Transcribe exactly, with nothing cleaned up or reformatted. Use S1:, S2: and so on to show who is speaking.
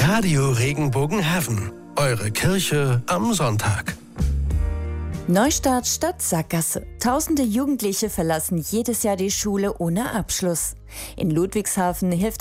S1: Radio Regenbogenhaven. Eure Kirche am Sonntag.
S2: Neustadt statt Sackgasse. Tausende Jugendliche verlassen jedes Jahr die Schule ohne Abschluss. In Ludwigshafen hilft